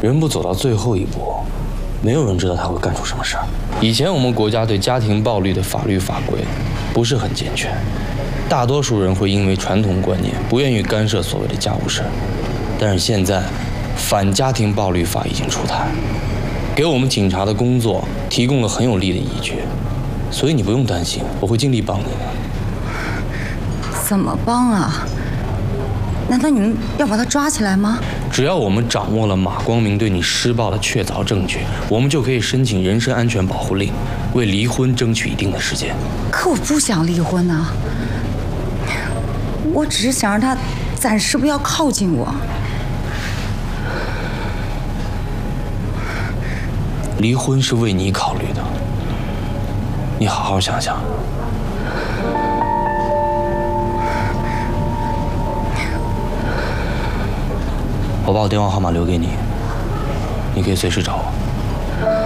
人不走到最后一步，没有人知道他会干出什么事儿。以前我们国家对家庭暴力的法律法规不是很健全，大多数人会因为传统观念不愿意干涉所谓的家务事。但是现在，反家庭暴力法已经出台，给我们警察的工作提供了很有力的依据，所以你不用担心，我会尽力帮你的。 怎么帮啊？难道你们要把他抓起来吗？ 只要我们掌握了马光明对你施暴的确凿证据，我们就可以申请人身安全保护令，为离婚争取一定的时间。 可我不想离婚啊，我只是想让他暂时不要靠近我。 离婚是为你考虑的，你好好想想。我把我电话号码留给你，你可以随时找我。